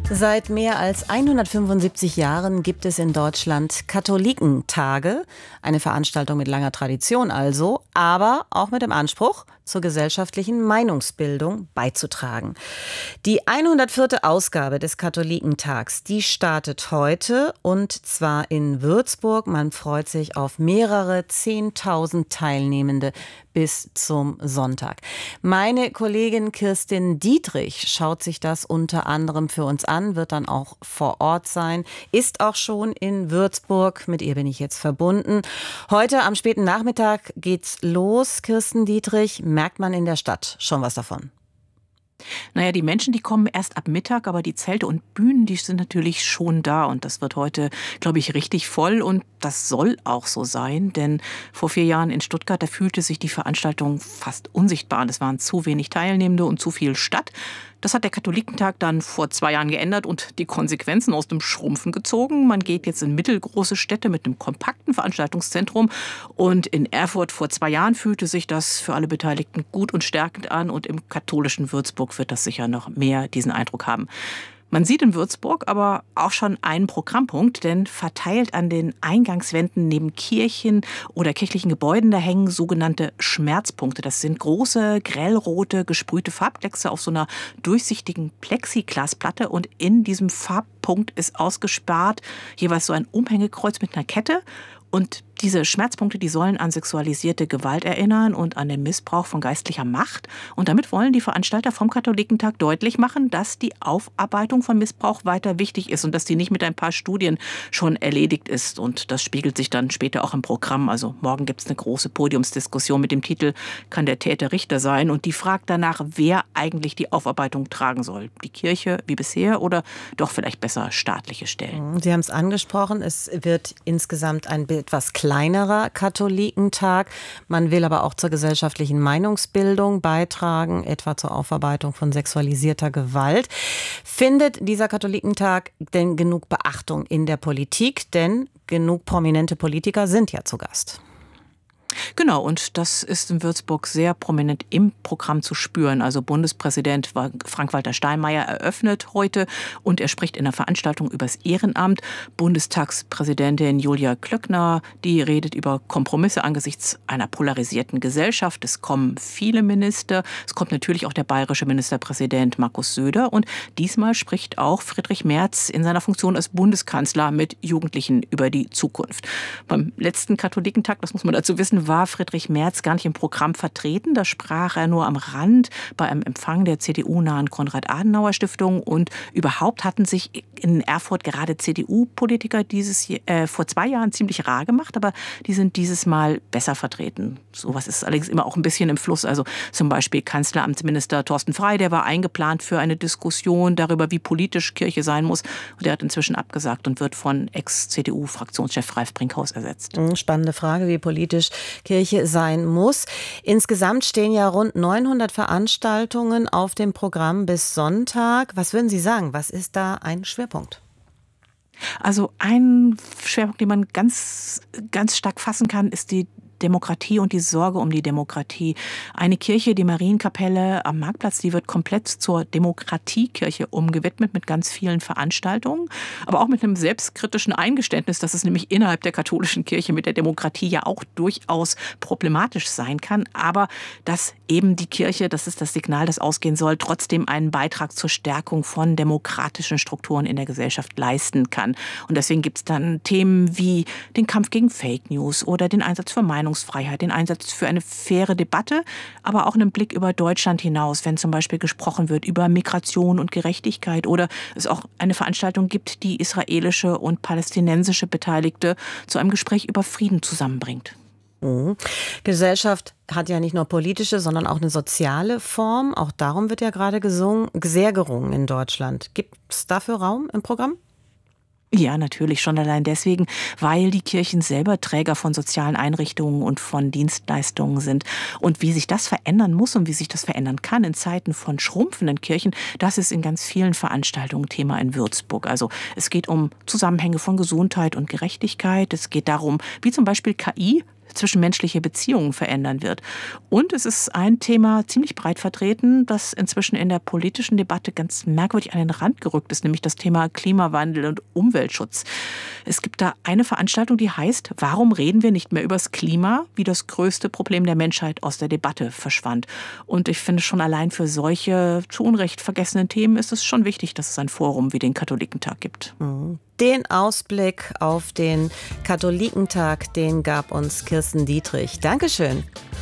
Seit mehr als 175 Jahren gibt es in Deutschland Katholikentage, eine Veranstaltung mit langer Tradition also, aber auch mit dem Anspruch, zur gesellschaftlichen Meinungsbildung beizutragen. Die 104. Ausgabe des Katholikentags, die startet heute und zwar in Würzburg. Man freut sich auf mehrere 10.000 Teilnehmende bis zum Sonntag. Meine Kollegin Kirstin Dietrich schaut sich das unter anderem für uns an, wird dann auch vor Ort sein, ist auch schon in Würzburg. Mit ihr bin ich jetzt verbunden. Heute am späten Nachmittag geht's los. Kirstin Dietrich, merkt man in der Stadt schon was davon? Naja, die Menschen, die kommen erst ab Mittag, aber die Zelte und Bühnen, die sind natürlich schon da. Und das wird heute, glaube ich, richtig voll. Und das soll auch so sein, denn vor 4 Jahren in Stuttgart, da fühlte sich die Veranstaltung fast unsichtbar an. Es waren zu wenig Teilnehmende und zu viel Stadt. Das hat der Katholikentag dann vor 2 Jahren geändert und die Konsequenzen aus dem Schrumpfen gezogen. Man geht jetzt in mittelgroße Städte mit einem kompakten Veranstaltungszentrum. Und in Erfurt vor 2 Jahren fühlte sich das für alle Beteiligten gut und stärkend an. Und im katholischen Würzburg wird das sicher noch mehr diesen Eindruck haben. Man sieht in Würzburg aber auch schon einen Programmpunkt, denn verteilt an den Eingangswänden neben Kirchen oder kirchlichen Gebäuden, da hängen sogenannte Schmerzpunkte. Das sind große, grellrote, gesprühte Farbkleckse auf so einer durchsichtigen Plexiglasplatte und in diesem Farbpunkt ist ausgespart jeweils so ein Umhängekreuz mit einer Kette. Und diese Schmerzpunkte, die sollen an sexualisierte Gewalt erinnern und an den Missbrauch von geistlicher Macht. Und damit wollen die Veranstalter vom Katholikentag deutlich machen, dass die Aufarbeitung von Missbrauch weiter wichtig ist und dass die nicht mit ein paar Studien schon erledigt ist. Und das spiegelt sich dann später auch im Programm. Also morgen gibt es eine große Podiumsdiskussion mit dem Titel „Kann der Täter Richter sein?" Und die fragt danach, wer eigentlich die Aufarbeitung tragen soll. Die Kirche wie bisher oder doch vielleicht besser staatliche Stellen? Sie haben es angesprochen, es wird insgesamt ein etwas kleinerer Katholikentag. Man will aber auch zur gesellschaftlichen Meinungsbildung beitragen, etwa zur Aufarbeitung von sexualisierter Gewalt. Findet dieser Katholikentag denn genug Beachtung in der Politik? Denn genug prominente Politiker sind ja zu Gast. Genau, und das ist in Würzburg sehr prominent im Programm zu spüren. Also Bundespräsident Frank-Walter Steinmeier eröffnet heute und er spricht in der Veranstaltung über das Ehrenamt. Bundestagspräsidentin Julia Klöckner, die redet über Kompromisse angesichts einer polarisierten Gesellschaft. Es kommen viele Minister. Es kommt natürlich auch der bayerische Ministerpräsident Markus Söder. Und diesmal spricht auch Friedrich Merz in seiner Funktion als Bundeskanzler mit Jugendlichen über die Zukunft. Beim letzten Katholikentag, das muss man dazu wissen, war Friedrich Merz gar nicht im Programm vertreten. Da sprach er nur am Rand bei einem Empfang der CDU-nahen Konrad-Adenauer-Stiftung. Und überhaupt hatten sich in Erfurt gerade CDU-Politiker vor 2 Jahren ziemlich rar gemacht, aber die sind dieses Mal besser vertreten. Sowas ist allerdings immer auch ein bisschen im Fluss. Also zum Beispiel Kanzleramtsminister Thorsten Frey, der war eingeplant für eine Diskussion darüber, wie politisch Kirche sein muss. Und der hat inzwischen abgesagt und wird von Ex-CDU-Fraktionschef Ralf Brinkhaus ersetzt. Spannende Frage, wie politisch Kirche sein muss. Insgesamt stehen ja rund 900 Veranstaltungen auf dem Programm bis Sonntag. Was würden Sie sagen? Was ist da ein Schwerpunkt? Also ein Schwerpunkt, den man ganz, ganz stark fassen kann, ist die Demokratie und die Sorge um die Demokratie. Eine Kirche, die Marienkapelle am Marktplatz, die wird komplett zur Demokratiekirche umgewidmet mit ganz vielen Veranstaltungen, aber auch mit einem selbstkritischen Eingeständnis, dass es nämlich innerhalb der katholischen Kirche mit der Demokratie ja auch durchaus problematisch sein kann, aber dass eben die Kirche, das ist das Signal, das ausgehen soll, trotzdem einen Beitrag zur Stärkung von demokratischen Strukturen in der Gesellschaft leisten kann. Und deswegen gibt es dann Themen wie den Kampf gegen Fake News oder den Einsatz für Meinungsfreiheit, den Einsatz für eine faire Debatte, aber auch einen Blick über Deutschland hinaus, wenn zum Beispiel gesprochen wird über Migration und Gerechtigkeit oder es auch eine Veranstaltung gibt, die israelische und palästinensische Beteiligte zu einem Gespräch über Frieden zusammenbringt. Gesellschaft hat ja nicht nur politische, sondern auch eine soziale Form. Auch darum wird ja gerade sehr gerungen in Deutschland. Gibt es dafür Raum im Programm? Ja, natürlich schon allein deswegen, weil die Kirchen selber Träger von sozialen Einrichtungen und von Dienstleistungen sind. Und wie sich das verändern muss und wie sich das verändern kann in Zeiten von schrumpfenden Kirchen, das ist in ganz vielen Veranstaltungen Thema in Würzburg. Also es geht um Zusammenhänge von Gesundheit und Gerechtigkeit. Es geht darum, wie zum Beispiel KI zwischenmenschliche Beziehungen verändern wird. Und es ist ein Thema ziemlich breit vertreten, das inzwischen in der politischen Debatte ganz merkwürdig an den Rand gerückt ist, nämlich das Thema Klimawandel und Umweltschutz. Es gibt da eine Veranstaltung, die heißt, warum reden wir nicht mehr über das Klima, wie das größte Problem der Menschheit aus der Debatte verschwand. Und ich finde schon allein für solche zu Unrecht vergessenen Themen ist es schon wichtig, dass es ein Forum wie den Katholikentag gibt. Den Ausblick auf den Katholikentag, den gab uns Kirsten Dietrich. Dankeschön.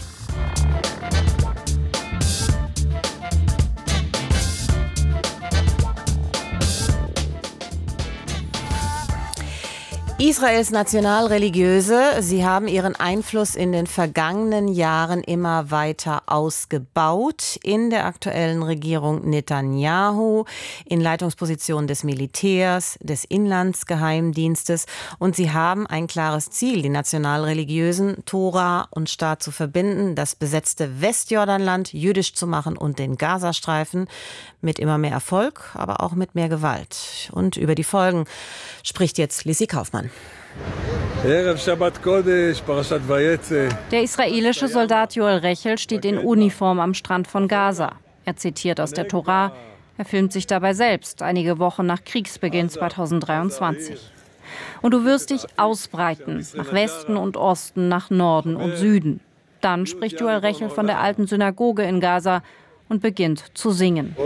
Israels Nationalreligiöse, sie haben ihren Einfluss in den vergangenen Jahren immer weiter ausgebaut. In der aktuellen Regierung Netanyahu, in Leitungspositionen des Militärs, des Inlandsgeheimdienstes. Und sie haben ein klares Ziel, die Nationalreligiösen, Tora und Staat zu verbinden, das besetzte Westjordanland jüdisch zu machen und den Gazastreifen mit immer mehr Erfolg, aber auch mit mehr Gewalt. Und über die Folgen spricht jetzt Lissi Kaufmann. Der israelische Soldat Joel Rechel steht in Uniform am Strand von Gaza. Er zitiert aus der Tora. Er filmt sich dabei selbst, einige Wochen nach Kriegsbeginn 2023. Und du wirst dich ausbreiten, nach Westen und Osten, nach Norden und Süden. Dann spricht Joel Rechel von der alten Synagoge in Gaza und beginnt zu singen.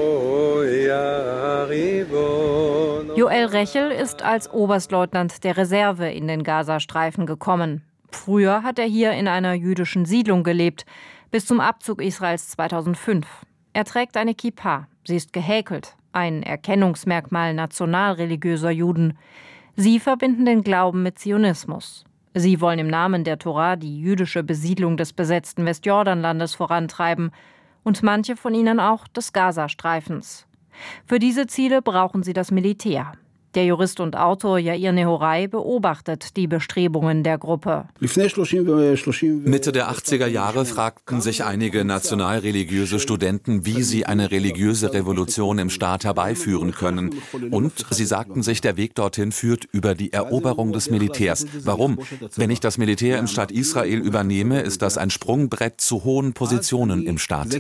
Joel Rechel ist als Oberstleutnant der Reserve in den Gazastreifen gekommen. Früher hat er hier in einer jüdischen Siedlung gelebt, bis zum Abzug Israels 2005. Er trägt eine Kippa, sie ist gehäkelt, ein Erkennungsmerkmal nationalreligiöser Juden. Sie verbinden den Glauben mit Zionismus. Sie wollen im Namen der Tora die jüdische Besiedlung des besetzten Westjordanlandes vorantreiben und manche von ihnen auch des Gazastreifens. Für diese Ziele brauchen sie das Militär. Der Jurist und Autor Yair Nehorai beobachtet die Bestrebungen der Gruppe. Mitte der 80er Jahre fragten sich einige nationalreligiöse Studenten, wie sie eine religiöse Revolution im Staat herbeiführen können. Und sie sagten sich, der Weg dorthin führt über die Eroberung des Militärs. Warum? Wenn ich das Militär im Staat Israel übernehme, ist das ein Sprungbrett zu hohen Positionen im Staat.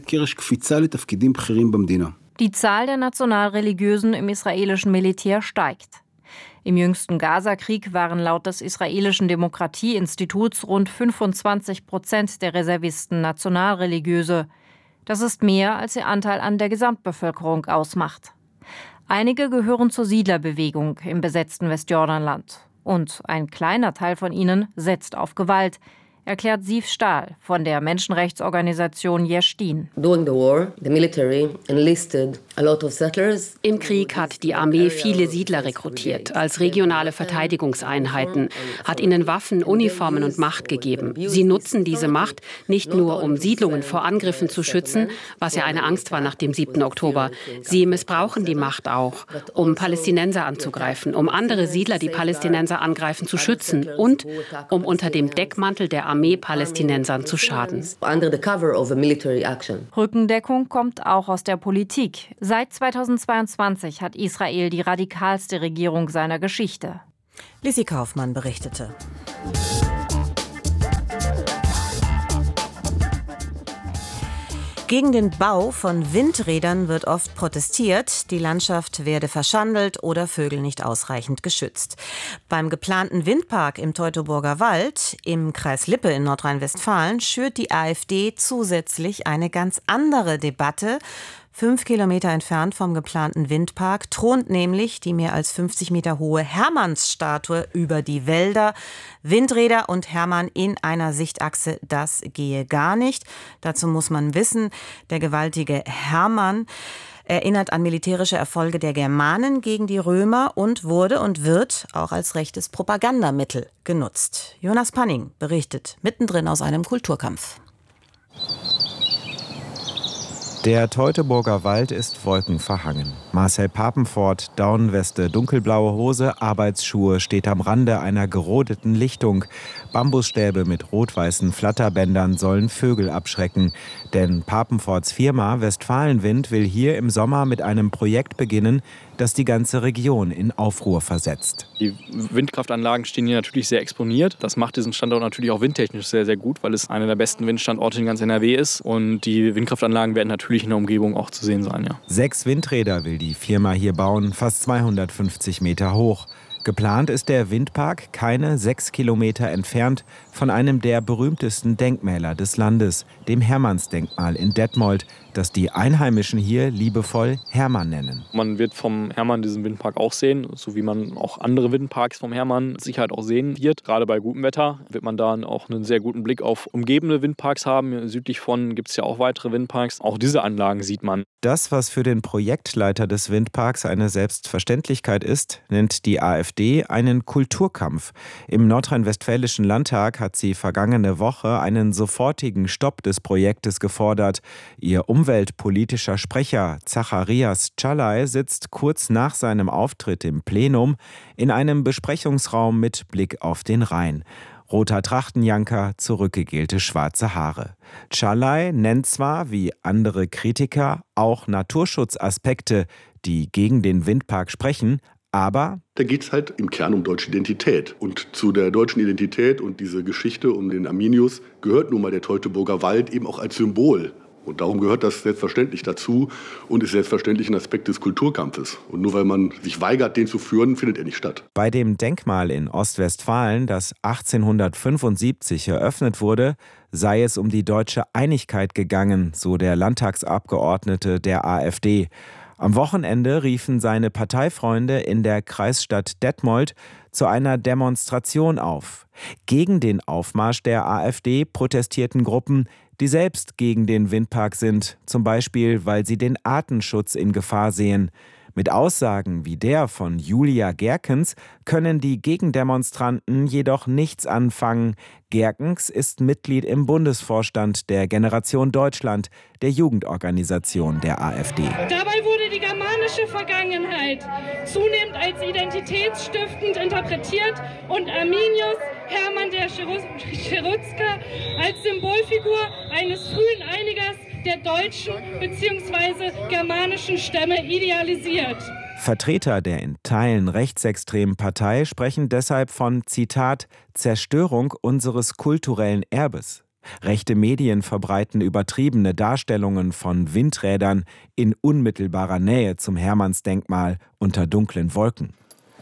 Die Zahl der Nationalreligiösen im israelischen Militär steigt. Im jüngsten Gaza-Krieg waren laut des israelischen Demokratieinstituts rund 25% der Reservisten Nationalreligiöse. Das ist mehr, als ihr Anteil an der Gesamtbevölkerung ausmacht. Einige gehören zur Siedlerbewegung im besetzten Westjordanland. Und ein kleiner Teil von ihnen setzt auf Gewalt, erklärt Siv Stahl von der Menschenrechtsorganisation Yesh Din. Im Krieg hat die Armee viele Siedler rekrutiert als regionale Verteidigungseinheiten, hat ihnen Waffen, Uniformen und Macht gegeben. Sie nutzen diese Macht nicht nur, um Siedlungen vor Angriffen zu schützen, was ja eine Angst war nach dem 7. Oktober. Sie missbrauchen die Macht auch, um Palästinenser anzugreifen, um andere Siedler, die Palästinenser angreifen, zu schützen und um unter dem Deckmantel der Armee Palästinensern zu schaden. Rückendeckung kommt auch aus der Politik. Seit 2022 hat Israel die radikalste Regierung seiner Geschichte. Lissi Kaufmann berichtete. Gegen den Bau von Windrädern wird oft protestiert, die Landschaft werde verschandelt oder Vögel nicht ausreichend geschützt. Beim geplanten Windpark im Teutoburger Wald im Kreis Lippe in Nordrhein-Westfalen schürt die AfD zusätzlich eine ganz andere Debatte. 5 Kilometer entfernt vom geplanten Windpark thront nämlich die mehr als 50 Meter hohe Hermannsstatue über die Wälder. Windräder und Hermann in einer Sichtachse, das gehe gar nicht. Dazu muss man wissen, der gewaltige Hermann erinnert an militärische Erfolge der Germanen gegen die Römer und wurde und wird auch als rechtes Propagandamittel genutzt. Jonas Panning berichtet mittendrin aus einem Kulturkampf. Der Teutoburger Wald ist wolkenverhangen. Marcel Papenfort, Daunenweste, dunkelblaue Hose, Arbeitsschuhe, steht am Rande einer gerodeten Lichtung. Bambusstäbe mit rot-weißen Flatterbändern sollen Vögel abschrecken. Denn Papenforts Firma Westfalenwind will hier im Sommer mit einem Projekt beginnen, das die ganze Region in Aufruhr versetzt. Die Windkraftanlagen stehen hier natürlich sehr exponiert. Das macht diesen Standort natürlich auch windtechnisch sehr, sehr gut, weil es einer der besten Windstandorte in ganz NRW ist. Und die Windkraftanlagen werden natürlich in der Umgebung auch zu sehen sein. Ja. 6 Windräder will die Firma hier bauen, fast 250 Meter hoch. Geplant ist der Windpark keine 6 Kilometer entfernt von einem der berühmtesten Denkmäler des Landes, dem Hermannsdenkmal in Detmold, das die Einheimischen hier liebevoll Hermann nennen. Man wird vom Hermann diesen Windpark auch sehen, so wie man auch andere Windparks vom Hermann mit Sicherheit auch sehen wird. Gerade bei gutem Wetter wird man da auch einen sehr guten Blick auf umgebende Windparks haben. Südlich von gibt es ja auch weitere Windparks. Auch diese Anlagen sieht man. Das, was für den Projektleiter des Windparks eine Selbstverständlichkeit ist, nennt die AfD einen Kulturkampf. Im nordrhein-westfälischen Landtag hat sie vergangene Woche einen sofortigen Stopp des Projektes gefordert. Ihr umweltpolitischer Sprecher Zacharias Czalay sitzt kurz nach seinem Auftritt im Plenum in einem Besprechungsraum mit Blick auf den Rhein. Roter Trachtenjanker, zurückgegelte schwarze Haare. Czalay nennt zwar, wie andere Kritiker, auch Naturschutzaspekte, die gegen den Windpark sprechen, aber da geht es halt im Kern um deutsche Identität. Und zu der deutschen Identität und diese Geschichte um den Arminius gehört nun mal der Teutoburger Wald eben auch als Symbol. Und darum gehört das selbstverständlich dazu und ist selbstverständlich ein Aspekt des Kulturkampfes. Und nur weil man sich weigert, den zu führen, findet er nicht statt. Bei dem Denkmal in Ostwestfalen, das 1875 eröffnet wurde, sei es um die deutsche Einigkeit gegangen, so der Landtagsabgeordnete der AfD. Am Wochenende riefen seine Parteifreunde in der Kreisstadt Detmold zu einer Demonstration auf. Gegen den Aufmarsch der AfD protestierten Gruppen, die selbst gegen den Windpark sind, zum Beispiel, weil sie den Artenschutz in Gefahr sehen. Mit Aussagen wie der von Julia Gerkens können die Gegendemonstranten jedoch nichts anfangen. Gerkens ist Mitglied im Bundesvorstand der Generation Deutschland, der Jugendorganisation der AfD. Dabei wurde die germanische Vergangenheit zunehmend als identitätsstiftend interpretiert und Arminius Hermann der Cherusker als Symbolfigur eines frühen Einigers der deutschen bzw. germanischen Stämme idealisiert. Vertreter der in Teilen rechtsextremen Partei sprechen deshalb von, Zitat, Zerstörung unseres kulturellen Erbes. Rechte Medien verbreiten übertriebene Darstellungen von Windrädern in unmittelbarer Nähe zum Hermannsdenkmal unter dunklen Wolken.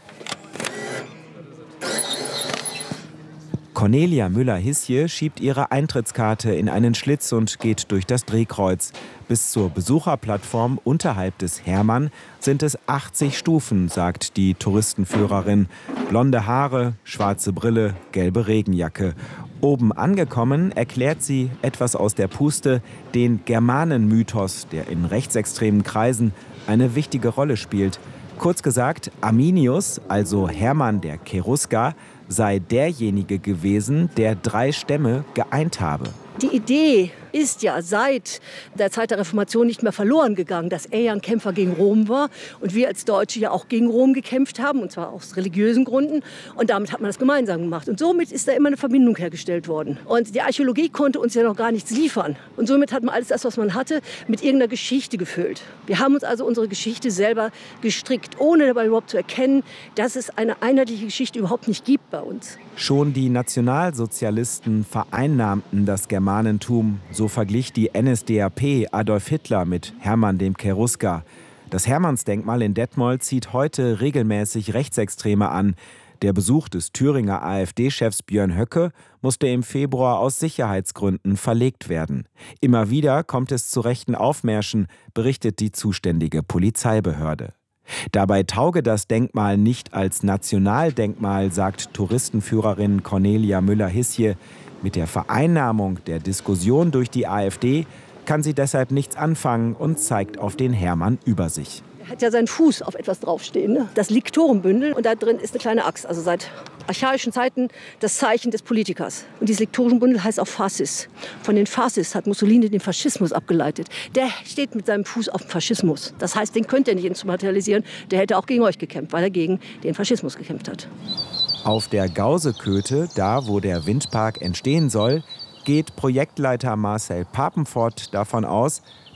Cornelia Müller-Hissje schiebt ihre Eintrittskarte in einen Schlitz und geht durch das Drehkreuz. Bis zur Besucherplattform unterhalb des Hermann sind es 80 Stufen, sagt die Touristenführerin. Blonde Haare, schwarze Brille, gelbe Regenjacke. Oben angekommen erklärt sie etwas aus der Puste, den Germanenmythos, der in rechtsextremen Kreisen eine wichtige Rolle spielt. Kurz gesagt, Arminius, also Hermann der Cherusker, sei derjenige gewesen, der 3 Stämme geeint habe. Die Idee ist ja seit der Zeit der Reformation nicht mehr verloren gegangen, dass er ja ein Kämpfer gegen Rom war und wir als Deutsche ja auch gegen Rom gekämpft haben, und zwar aus religiösen Gründen. Und damit hat man das gemeinsam gemacht. Und somit ist da immer eine Verbindung hergestellt worden. Und die Archäologie konnte uns ja noch gar nichts liefern. Und somit hat man alles das, was man hatte, mit irgendeiner Geschichte gefüllt. Wir haben uns also unsere Geschichte selber gestrickt, ohne dabei überhaupt zu erkennen, dass es eine einheitliche Geschichte überhaupt nicht gibt bei uns. Schon die Nationalsozialisten vereinnahmten das Germanentum. So verglich die NSDAP Adolf Hitler mit Hermann dem Cherusker. Das Hermannsdenkmal in Detmold zieht heute regelmäßig Rechtsextreme an. Der Besuch des Thüringer AfD-Chefs Björn Höcke musste im Februar aus Sicherheitsgründen verlegt werden. Immer wieder kommt es zu rechten Aufmärschen, berichtet die zuständige Polizeibehörde. Dabei tauge das Denkmal nicht als Nationaldenkmal, sagt Touristenführerin Cornelia Müller-Hissje. Mit der Vereinnahmung der Diskussion durch die AfD kann sie deshalb nichts anfangen und zeigt auf den Hermann über sich. Er hat ja seinen Fuß auf etwas draufstehen, ne? Das Liktorenbündel, und da drin ist eine kleine Axt, also seit archaischen Zeiten das Zeichen des Politikers. Und dieses Liktorenbündel heißt auch Fascis. Von den Fascis hat Mussolini den Faschismus abgeleitet. Der steht mit seinem Fuß auf dem Faschismus. Das heißt, den könnt ihr nicht instrumentalisieren. Der hätte auch gegen euch gekämpft, weil er gegen den Faschismus gekämpft hat. Auf der Gauseköte, da wo der Windpark entstehen soll, geht Projektleiter Marcel Papenfort davon aus,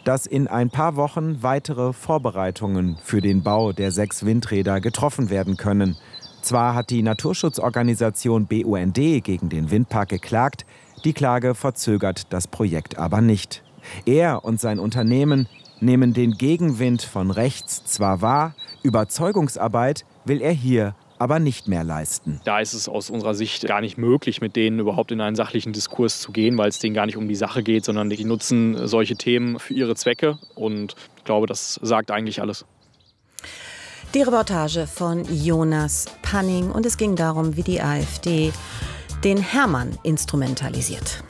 dass in ein paar Wochen weitere Vorbereitungen für den Bau der 6 Windräder getroffen werden können. Zwar hat die Naturschutzorganisation BUND gegen den Windpark geklagt, die Klage verzögert das Projekt aber nicht. Er und sein Unternehmen nehmen den Gegenwind von rechts zwar wahr, Überzeugungsarbeit will er hier aber nicht mehr leisten. Da ist es aus unserer Sicht gar nicht möglich, mit denen überhaupt in einen sachlichen Diskurs zu gehen, weil es denen gar nicht um die Sache geht, sondern die nutzen solche Themen für ihre Zwecke. Und ich glaube, das sagt eigentlich alles. Die Reportage von Jonas Panning, und es ging darum, wie die AfD den Hermann instrumentalisiert.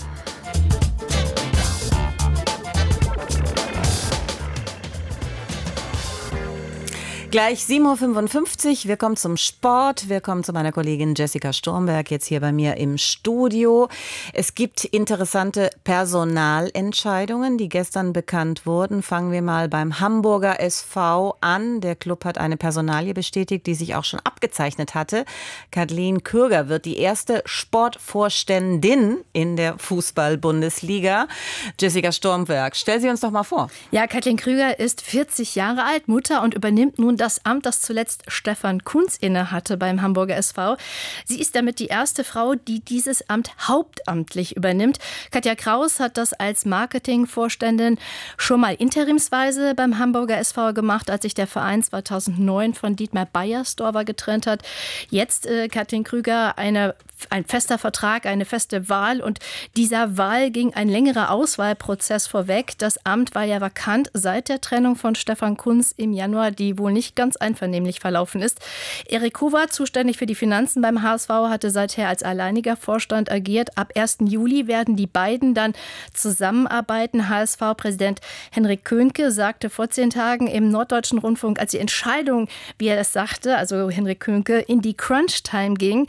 Gleich 7.55 Uhr, wir kommen zum Sport, wir kommen zu meiner Kollegin Jessica Sturmberg, jetzt hier bei mir im Studio. Es gibt interessante Personalentscheidungen, die gestern bekannt wurden. Fangen wir mal beim Hamburger SV an. Der Club hat eine Personalie bestätigt, die sich auch schon abgezeichnet hatte. Kathleen Kürger wird die erste Sportvorständin in der Fußball-Bundesliga. Jessica Sturmberg, stell sie uns doch mal vor. Ja, Kathleen Kürger ist 40 Jahre alt, Mutter, und übernimmt nun das Amt, das zuletzt Stefan Kuntz innehatte beim Hamburger SV. Sie ist damit die erste Frau, die dieses Amt hauptamtlich übernimmt. Katja Kraus hat das als Marketingvorständin schon mal interimsweise beim Hamburger SV gemacht, als sich der Verein 2009 von Dietmar Beiersdorfer getrennt hat. Jetzt Kathleen Kürger ein fester Vertrag, eine feste Wahl, und dieser Wahl ging ein längerer Auswahlprozess vorweg. Das Amt war ja vakant seit der Trennung von Stefan Kuntz im Januar, die wohl nicht ganz einvernehmlich verlaufen ist. Erik Huber, zuständig für die Finanzen beim HSV, hatte seither als alleiniger Vorstand agiert. Ab 1. Juli werden die beiden dann zusammenarbeiten. HSV-Präsident Henrik Köhnke sagte vor 10 Tagen im Norddeutschen Rundfunk, als die Entscheidung, wie er es sagte, also Henrik Köhnke, in die Crunch-Time ging,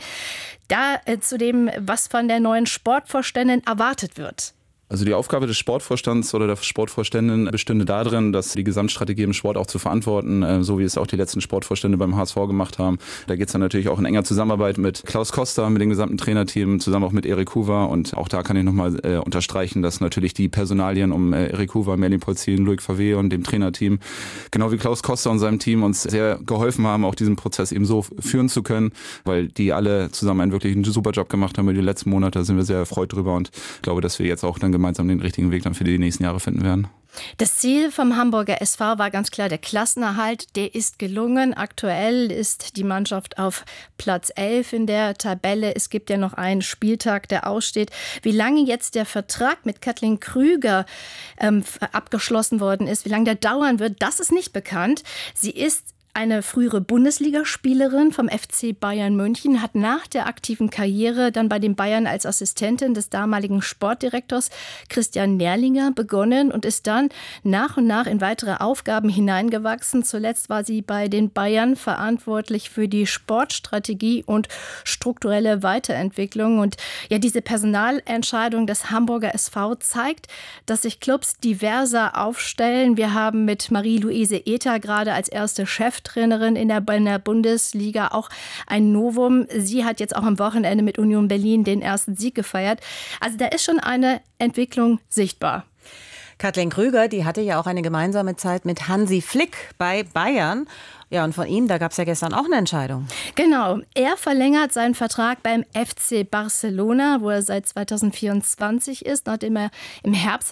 da zu dem, was von der neuen Sportvorständin erwartet wird. Also die Aufgabe des Sportvorstands oder der Sportvorständin bestünde darin, dass die Gesamtstrategie im Sport auch zu verantworten, so wie es auch die letzten Sportvorstände beim HSV gemacht haben. Da geht es dann natürlich auch in enger Zusammenarbeit mit Klaus Koster, mit dem gesamten Trainerteam, zusammen auch mit Erik Huber. Und auch da kann ich nochmal unterstreichen, dass natürlich die Personalien um Erik Huber, Merlin Polzin, Loic Favre und dem Trainerteam, genau wie Klaus Koster und seinem Team, uns sehr geholfen haben, auch diesen Prozess eben so führen zu können, weil die alle zusammen einen wirklich super Job gemacht haben. In den letzten Monaten, da sind wir sehr erfreut drüber und glaube, dass wir jetzt auch dann gemeinsam den richtigen Weg dann für die nächsten Jahre finden werden. Das Ziel vom Hamburger SV war ganz klar der Klassenerhalt. Der ist gelungen. Aktuell ist die Mannschaft auf Platz 11 in der Tabelle. Es gibt ja noch einen Spieltag, der aussteht. Wie lange jetzt der Vertrag mit Kathleen Kürger abgeschlossen worden ist, wie lange der dauern wird, das ist nicht bekannt. Sie ist eine frühere Bundesligaspielerin vom FC Bayern München, hat nach der aktiven Karriere dann bei den Bayern als Assistentin des damaligen Sportdirektors Christian Nerlinger begonnen und ist dann nach und nach in weitere Aufgaben hineingewachsen. Zuletzt war sie bei den Bayern verantwortlich für die Sportstrategie und strukturelle Weiterentwicklung. Und ja, diese Personalentscheidung des Hamburger SV zeigt, dass sich Clubs diverser aufstellen. Wir haben mit Marie-Louise Ether gerade als erste Cheftrainerin in der Bundesliga auch ein Novum. Sie hat jetzt auch am Wochenende mit Union Berlin den ersten Sieg gefeiert. Also da ist schon eine Entwicklung sichtbar. Kathleen Kürger, die hatte ja auch eine gemeinsame Zeit mit Hansi Flick bei Bayern. Ja, und von ihm, da gab es ja gestern auch eine Entscheidung. Genau, er verlängert seinen Vertrag beim FC Barcelona, wo er seit 2024 ist, nachdem er im Herbst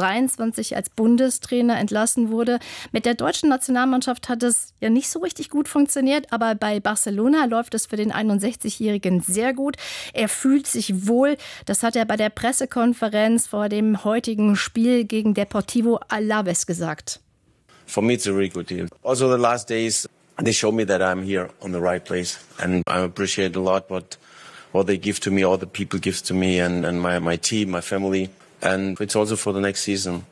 2023 als Bundestrainer entlassen wurde. Mit der deutschen Nationalmannschaft hat es ja nicht so richtig gut funktioniert, aber bei Barcelona läuft es für den 61-Jährigen sehr gut. Er fühlt sich wohl, das hat er bei der Pressekonferenz vor dem heutigen Spiel gegen Deportivo Alaves gesagt. For me, it's a really good deal. Also, the last days, they show me that I'm here on the right place. And I appreciate a lot what they give to me, all the people give to me and my team, my family. And it's also for the next season.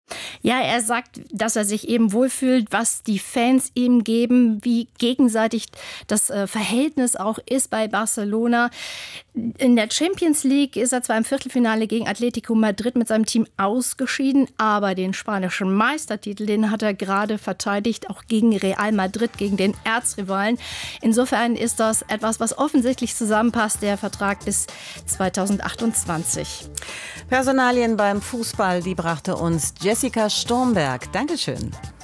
Ja, er sagt, dass er sich eben wohlfühlt, was die Fans ihm geben, wie gegenseitig das Verhältnis auch ist bei Barcelona. In der Champions League ist er zwar im Viertelfinale gegen Atletico Madrid mit seinem Team ausgeschieden, aber den spanischen Meistertitel, den hat er gerade verteidigt, auch gegen Real Madrid, gegen den Erzrivalen. Insofern ist das etwas, was offensichtlich zusammenpasst, der Vertrag bis 2028. Personalien beim Fußball, die brachte uns Jessica Jessica Sturmberg. Dankeschön.